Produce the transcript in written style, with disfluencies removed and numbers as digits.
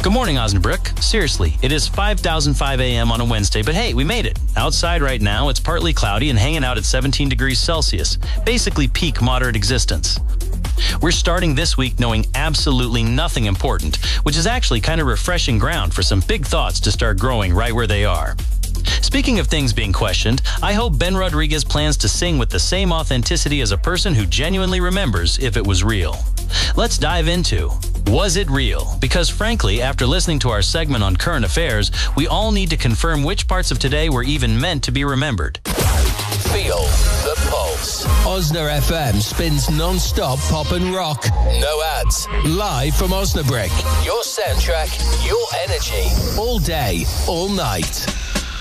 Good morning, Osnabrück. Seriously, it is 5:05 a.m. on a Wednesday, but hey, we made it. Outside right now, it's partly cloudy and hanging out at 17 degrees Celsius, basically peak moderate existence. We're starting this week knowing absolutely nothing important, which is actually kind of refreshing ground for some big thoughts to start growing right where they are. Speaking of things being questioned, I hope Ben Rodriguez plans to sing with the same authenticity as a person who genuinely remembers if it was real. Let's dive into Was It Real? Because frankly, after listening to our segment on current affairs, we all need to confirm which parts of today were even meant to be remembered. Feel the pulse. Osna FM spins non-stop pop and rock. No ads. Live from Osnabrück. Your soundtrack, your energy. All day, all night.